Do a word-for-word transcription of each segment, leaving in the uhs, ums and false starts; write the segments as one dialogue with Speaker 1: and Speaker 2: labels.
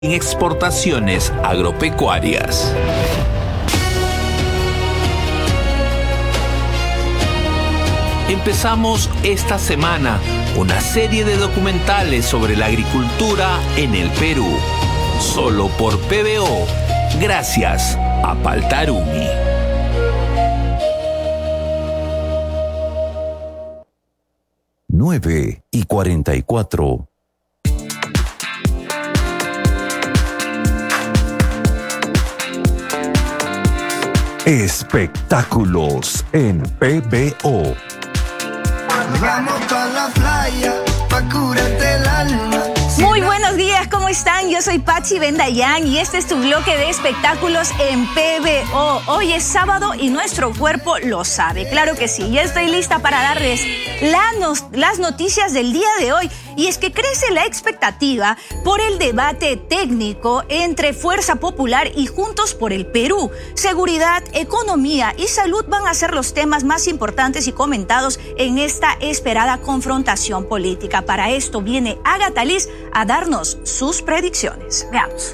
Speaker 1: en exportaciones agropecuarias. Empezamos esta semana una serie de documentales sobre la agricultura en el Perú, solo por P B O, gracias a Paltarumi.
Speaker 2: nueve y cuarenta y cuatro. Espectáculos en P B O.
Speaker 3: Vamos pa' la playa, pa' curarte el alma.
Speaker 4: Muy buenos días, ¿cómo están? Yo soy Patsy Bendayán y este es tu bloque de espectáculos en P B O. Hoy es sábado y nuestro cuerpo lo sabe. Claro que sí, ya estoy lista para darles la nos, las noticias del día de hoy. Y es que crece la expectativa por el debate técnico entre Fuerza Popular y Juntos por el Perú. Seguridad, economía y salud van a ser los temas más importantes y comentados en esta esperada confrontación política. Para esto viene Agatha Liz a darnos sus predicciones. Veamos.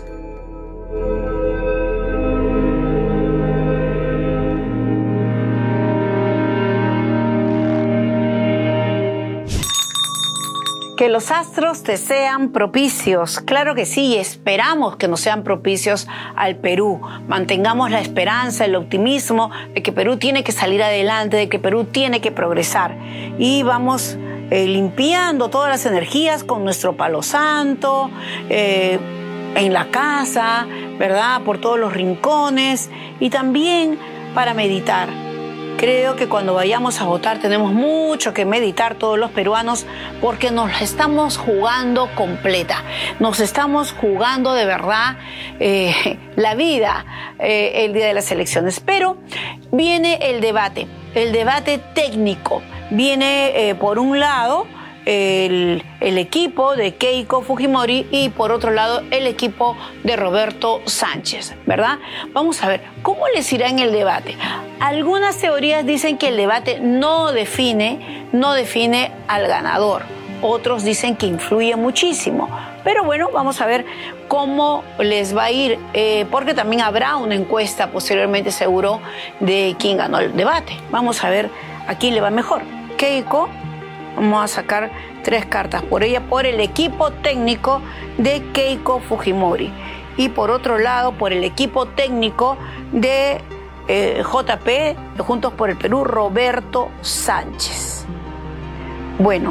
Speaker 5: Que los astros te sean propicios. Claro que sí, esperamos que nos sean propicios al Perú. Mantengamos la esperanza, el optimismo de que Perú tiene que salir adelante, de que Perú tiene que progresar. Y vamos eh, limpiando todas las energías con nuestro palo santo, eh, en la casa, ¿verdad? Por todos los rincones y también para meditar. Creo que cuando vayamos a votar tenemos mucho que meditar todos los peruanos porque nos la estamos jugando completa. Nos estamos jugando de verdad eh, la vida eh, el día de las elecciones. Pero viene el debate, el debate técnico. Viene eh, por un lado el, el equipo de Keiko Fujimori y por otro lado el equipo de Roberto Sánchez, ¿verdad? Vamos a ver, ¿cómo les irá en el debate? Algunas teorías dicen que el debate no define, no define al ganador. Otros dicen que influye muchísimo. Pero bueno, vamos a ver cómo les va a ir, eh, porque también habrá una encuesta posteriormente seguro de quién ganó el debate. Vamos a ver a quién le va mejor. Keiko, vamos a sacar tres cartas por ella, por el equipo técnico de Keiko Fujimori. Y por otro lado, por el equipo técnico de eh, J P, Juntos por el Perú, Roberto Sánchez. Bueno,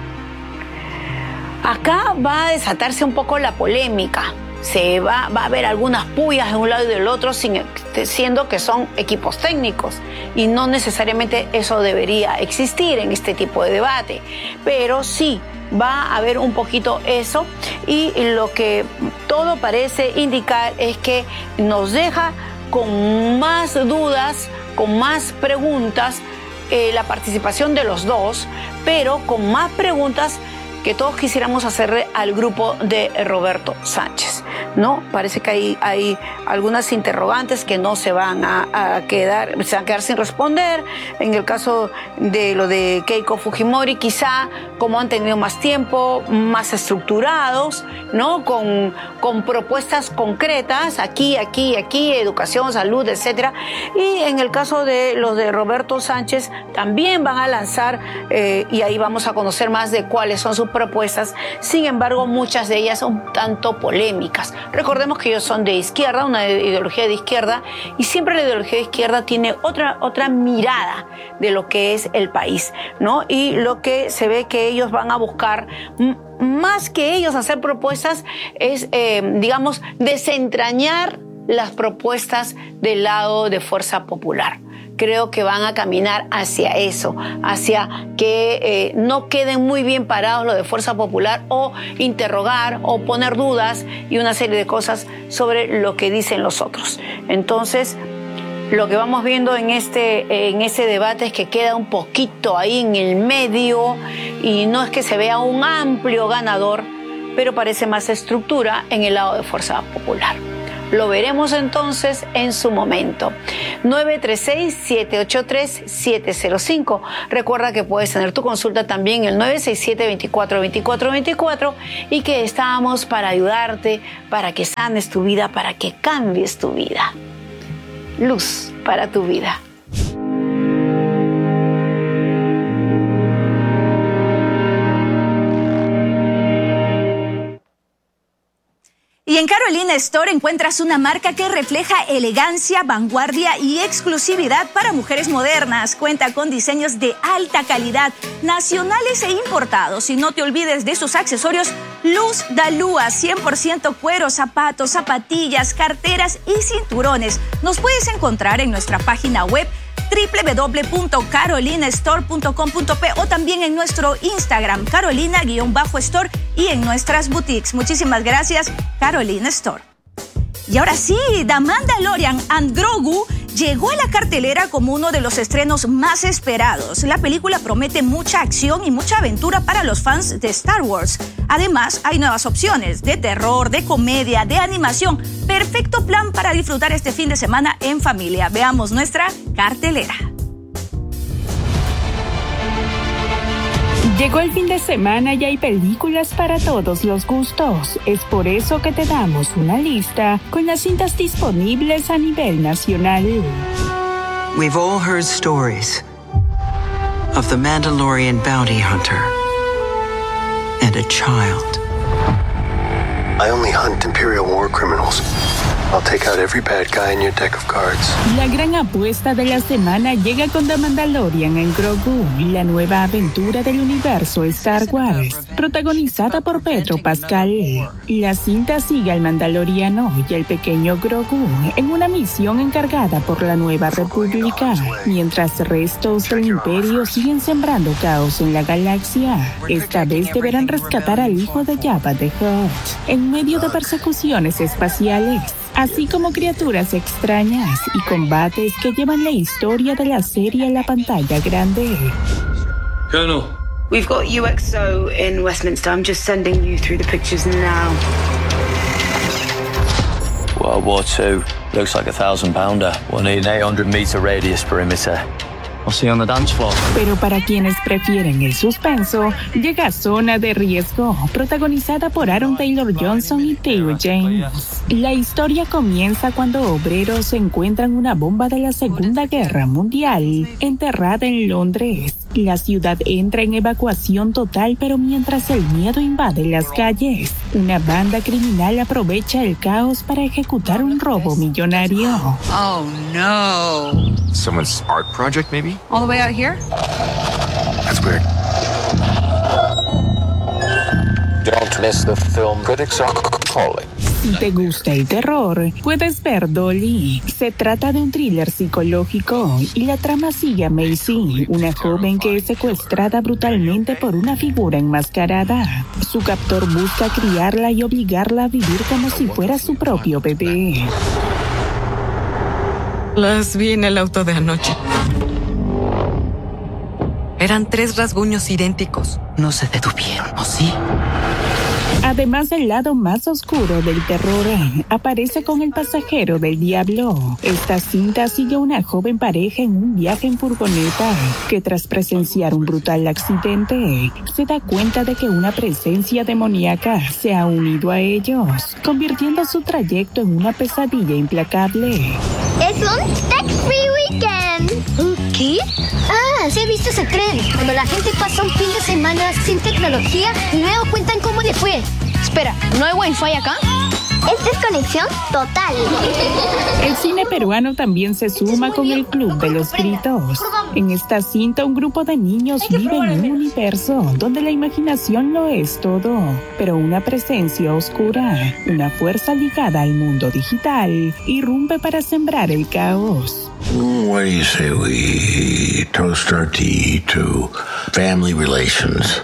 Speaker 5: acá va a desatarse un poco la polémica. Se va, va a haber algunas pullas de un lado y del otro, sin, siendo que son equipos técnicos. Y no necesariamente eso debería existir en este tipo de debate. Pero sí, va a haber un poquito eso. Y lo que todo parece indicar es que nos deja con más dudas, con más preguntas, eh, la participación de los dos, pero con más preguntas que todos quisiéramos hacerle al grupo de Roberto Sánchez, ¿no? Parece que hay, hay algunas interrogantes que no se van a, a quedar, se van a quedar sin responder. En el caso de lo de Keiko Fujimori, quizá como han tenido más tiempo, más estructurados, ¿no? Con, con propuestas concretas, aquí, aquí, aquí, educación, salud, etcétera. Y en el caso de los de Roberto Sánchez, también van a lanzar, eh, y ahí vamos a conocer más de cuáles son sus propuestas. Sin embargo, muchas de ellas son tanto polémicas. Recordemos que ellos son de izquierda, una ideología de izquierda, y siempre la ideología de izquierda tiene otra, otra mirada de lo que es el país, ¿no? Y lo que se ve que ellos van a buscar, más que ellos hacer propuestas, es, eh, digamos, desentrañar las propuestas del lado de Fuerza Popular. Creo que van a caminar hacia eso, hacia que eh, no queden muy bien parados los de Fuerza Popular o interrogar o poner dudas y una serie de cosas sobre lo que dicen los otros. Entonces, lo que vamos viendo en este, en este debate es que queda un poquito ahí en el medio y no es que se vea un amplio ganador, pero parece más estructura en el lado de Fuerza Popular. Lo veremos entonces en su momento. nueve tres seis, siete ocho tres, siete cero cinco. Recuerda que puedes tener tu consulta también en el nueve seis siete, veinticuatro, veinticuatro, veinticuatro y que estamos para ayudarte, para que sanes tu vida, para que cambies tu vida. Luz para tu vida.
Speaker 4: Y en Carolina Store encuentras una marca que refleja elegancia, vanguardia y exclusividad para mujeres modernas. Cuenta con diseños de alta calidad, nacionales e importados. Y no te olvides de sus accesorios Luz Dalúa, cien por ciento cuero, zapatos, zapatillas, carteras y cinturones. Nos puedes encontrar en nuestra página web doble u doble u doble u punto carolina store punto com punto pe o también en nuestro Instagram, Carolina-Store y en nuestras boutiques. Muchísimas gracias, Carolina Store. Y ahora sí, The Mandalorian and Grogu llegó a la cartelera como uno de los estrenos más esperados. La película promete mucha acción y mucha aventura para los fans de Star Wars. Además, hay nuevas opciones de terror, de comedia, de animación. Perfecto plan para disfrutar este fin de semana en familia. Veamos nuestra cartelera.
Speaker 6: Llegó el fin de semana y hay películas para todos los gustos. Es por eso que te damos una lista con las cintas disponibles a nivel nacional.
Speaker 7: We've all heard stories of the Mandalorian bounty hunter and a child.
Speaker 8: I only hunt Imperial war criminals. I'll take out every bad guy in your deck of cards.
Speaker 6: La gran apuesta de la semana llega con The Mandalorian and Grogu, la nueva aventura del universo Star Wars, protagonizada por Pedro Pascal. La cinta sigue al Mandaloriano y al pequeño Grogu en una misión encargada por la Nueva República, mientras restos del Imperio siguen sembrando caos en la galaxia. Esta vez deberán rescatar al hijo de Jabba the Hutt en medio de persecuciones espaciales, así como criaturas extrañas y combates que llevan la historia de la serie a la pantalla grande.
Speaker 9: Colonel.
Speaker 10: We've got U X O in Westminster. I'm just sending you through the pictures now.
Speaker 9: World War Two. Looks like a thousand pounder. We'll need an eight hundred meter radius perimeter. I'll see you on the dance floor.
Speaker 6: Pero para quienes prefieren el suspenso, llega Zona de Riesgo, protagonizada por Aaron Taylor Johnson y Theo James. La historia comienza cuando obreros encuentran una bomba de la Segunda Guerra Mundial enterrada en Londres. La ciudad entra en evacuación total, pero mientras el miedo invade las calles, una banda criminal aprovecha el caos para ejecutar un robo millonario.
Speaker 11: Oh no.
Speaker 12: Someone's art project, maybe?
Speaker 11: All the way out here?
Speaker 12: That's weird.
Speaker 13: Don't miss the film critics are calling.
Speaker 6: Si te gusta el terror, puedes ver Dolly. Se trata de un thriller psicológico y la trama sigue a Macy, una joven que es secuestrada brutalmente por una figura enmascarada. Su captor busca criarla y obligarla a vivir como si fuera su propio bebé.
Speaker 14: Las vi en el auto de anoche. Eran tres rasguños idénticos.
Speaker 7: No se detuvieron, ¿o sí?
Speaker 6: Además, el lado más oscuro del terror aparece con El pasajero del diablo. Esta cinta sigue a una joven pareja en un viaje en furgoneta que, tras presenciar un brutal accidente, se da cuenta de que una presencia demoníaca se ha unido a ellos, convirtiendo su trayecto en una pesadilla implacable.
Speaker 15: ¡Es un tech-free weekend! ¿Un qué? Ah, sí he visto ese tren. Cuando la gente pasa un fin de semana sin tecnología y luego cuentan cómo le fue.
Speaker 16: Espera, ¿no hay wifi acá?
Speaker 15: Es desconexión total.
Speaker 6: El cine peruano también se suma con el Club de los Gritos. En esta cinta, un grupo de niños vive en un universo donde la imaginación lo es todo, pero una presencia oscura, una fuerza ligada al mundo digital, irrumpe para sembrar el caos.
Speaker 17: What do you say we toast our tea to family relations?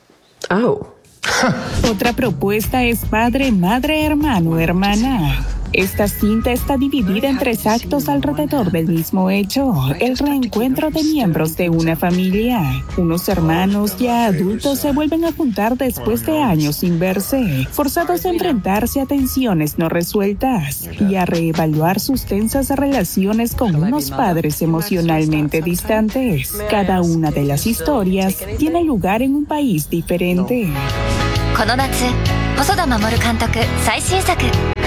Speaker 14: Oh.
Speaker 6: Otra propuesta es Padre, Madre, Hermano, Hermana. Esta cinta está dividida en tres actos alrededor del mismo hecho, el reencuentro de miembros de una familia. Unos hermanos ya adultos se vuelven a juntar después de años sin verse, forzados a enfrentarse a tensiones no resueltas y a reevaluar sus tensas relaciones con unos padres emocionalmente distantes. Cada una de las historias tiene lugar en un país diferente.
Speaker 15: この夏、細田守監督最新作。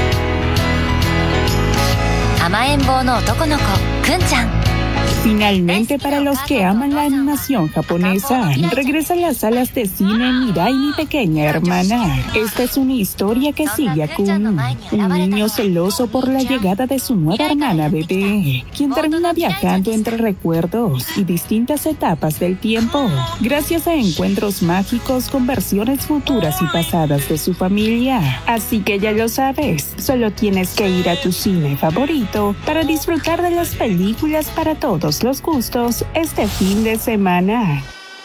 Speaker 15: 甘えん坊の男の子、くんちゃん。
Speaker 6: Finalmente, para los que aman la animación japonesa, regresa a las salas de cine Mirai, mi pequeña hermana. Esta es una historia que sigue a Kun, un niño celoso por la llegada de su nueva hermana bebé, quien termina viajando entre recuerdos y distintas etapas del tiempo, gracias a encuentros mágicos con versiones futuras y pasadas de su familia. Así que ya lo sabes, solo tienes que ir a tu cine favorito para disfrutar de las películas para todos los gustos este fin de semana.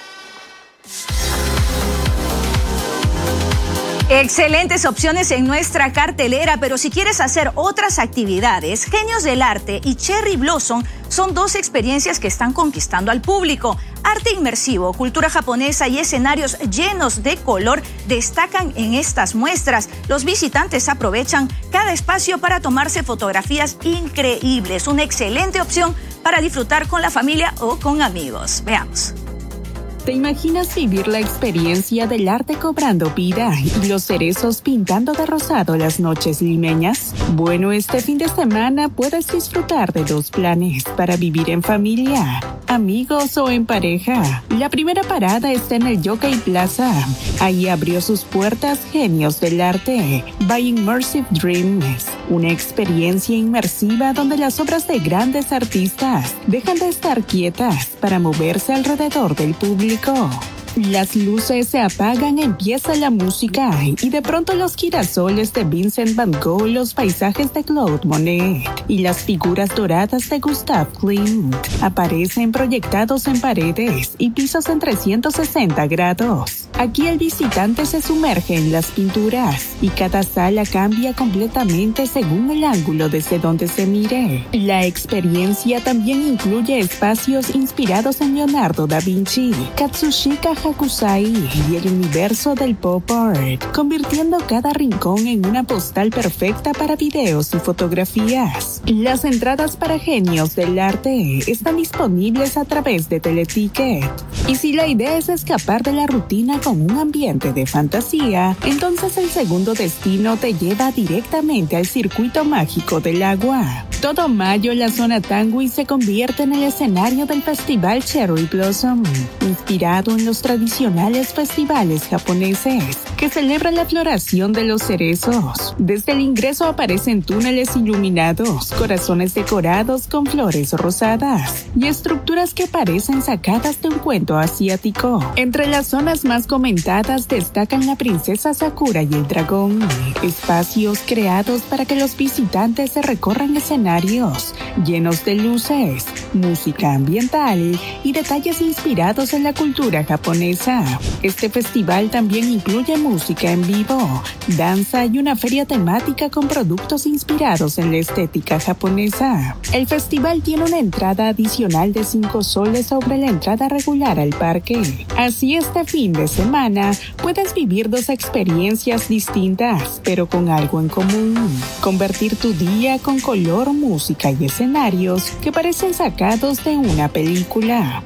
Speaker 4: Excelentes opciones en nuestra cartelera, pero si quieres hacer otras actividades, Genios del Arte y Cherry Blossom son dos experiencias que están conquistando al público. Arte inmersivo, cultura japonesa y escenarios llenos de color destacan en estas muestras. Los visitantes aprovechan cada espacio para tomarse fotografías increíbles. Una excelente opción para disfrutar con la familia o con amigos. Veamos.
Speaker 6: ¿Te imaginas vivir la experiencia del arte cobrando vida y los cerezos pintando de rosado las noches limeñas? Bueno, este fin de semana puedes disfrutar de dos planes para vivir en familia, amigos o en pareja. La primera parada está en el Yokai Plaza. Ahí abrió sus puertas Genios del Arte by Immersive Dreams, una experiencia inmersiva donde las obras de grandes artistas dejan de estar quietas para moverse alrededor del público. Las luces se apagan, empieza la música y de pronto los girasoles de Vincent Van Gogh, los paisajes de Claude Monet y las figuras doradas de Gustav Klimt aparecen proyectados en paredes y pisos en trescientos sesenta grados. Aquí el visitante se sumerge en las pinturas y cada sala cambia completamente según el ángulo desde donde se mire. La experiencia también incluye espacios inspirados en Leonardo da Vinci, Katsushika Hakusai y el universo del pop art, convirtiendo cada rincón en una postal perfecta para videos y fotografías. Las entradas para Genios del Arte están disponibles a través de Teleticket. Y si la idea es escapar de la rutina con un ambiente de fantasía, entonces el segundo destino te lleva directamente al circuito mágico del agua. Todo mayo la zona Tangui se convierte en el escenario del festival Cherry Blossom, inspirado en los tradicionales festivales japoneses que celebran la floración de los cerezos. Desde el ingreso aparecen túneles iluminados, corazones decorados con flores rosadas y estructuras que parecen sacadas de un cuento asiático. Entre las zonas más comentadas destacan la princesa Sakura y el dragón, espacios creados para que los visitantes se recorran escenarios llenos de luces, música ambiental y detalles inspirados en la cultura japonesa. Este festival también incluye música en vivo, danza y una feria temática con productos inspirados en la estética japonesa. El festival tiene una entrada adicional de cinco soles sobre la entrada regular al parque. Así este fin de semana puedes vivir dos experiencias distintas, pero con algo en común. Convertir tu día con color, música y escenarios que parecen sacados de una película.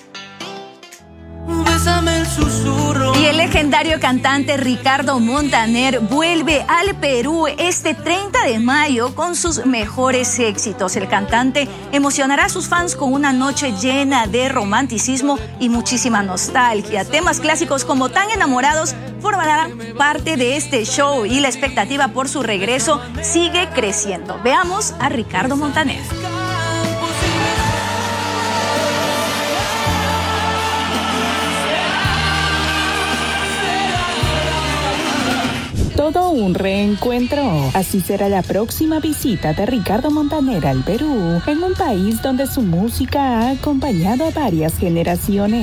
Speaker 4: Y el legendario cantante Ricardo Montaner vuelve al Perú este treinta de mayo con sus mejores éxitos. El cantante emocionará a sus fans con una noche llena de romanticismo y muchísima nostalgia. Temas clásicos como Tan Enamorados formarán parte de este show y la expectativa por su regreso sigue creciendo. Veamos a Ricardo Montaner.
Speaker 6: Todo un reencuentro. Así será la próxima visita de Ricardo Montaner al Perú, en un país donde su música ha acompañado a varias generaciones.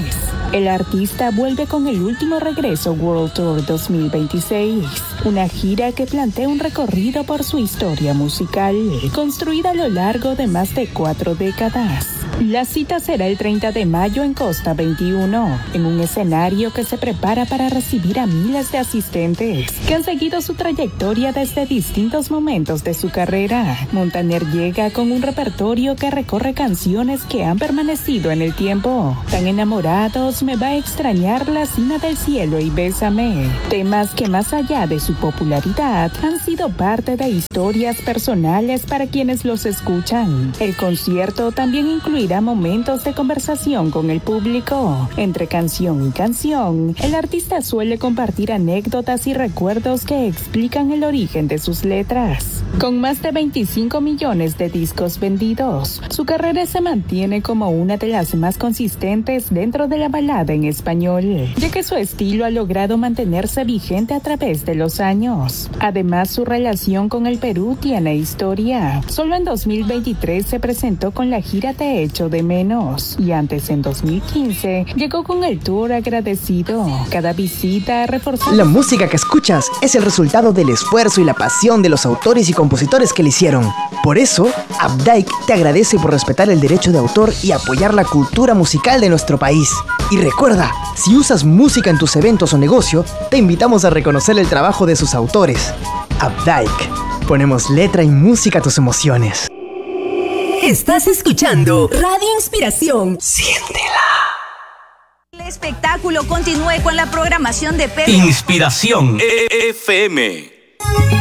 Speaker 6: El artista vuelve con el último regreso World Tour dos mil veintiséis, una gira que plantea un recorrido por su historia musical, construida a lo largo de más de cuatro décadas. La cita será el treinta de mayo en Costa veintiuno, en un escenario que se prepara para recibir a miles de asistentes que han seguido su trayectoria desde distintos momentos de su carrera. Montaner llega con un repertorio que recorre canciones que han permanecido en el tiempo. Tan enamorados, me va a extrañar, La cima del cielo y Bésame. Temas que más allá de su popularidad han sido parte de historias personales para quienes los escuchan. El concierto también incluirá momentos de conversación con el público. Entre canción y canción, el artista suele compartir anécdotas y recuerdos que explican el origen de sus letras. Con más de veinticinco millones de discos vendidos, su carrera se mantiene como una de las más consistentes dentro de la balada en español, ya que su estilo ha logrado mantenerse vigente a través de los años. Además, su relación con el Perú tiene historia. Solo en dos mil veintitrés se presentó con la gira Te echo de menos, y antes, en dos mil quince, llegó con el tour Agradecido. Cada visita reforzó...
Speaker 18: La música que escuchas es el resultado del esfuerzo y la pasión de los autores y compositores que la hicieron. Por eso, Updike te agradece por respetar el derecho de autor y apoyar la cultura musical de nuestro país. Y recuerda, si usas música en tus eventos o negocio, te invitamos a reconocer el trabajo de sus autores. Updike. Ponemos letra y música a tus emociones.
Speaker 19: Estás escuchando Radio Inspiración. Siéntela.
Speaker 4: El espectáculo continúe con la programación de P B O.
Speaker 1: Inspiración F M.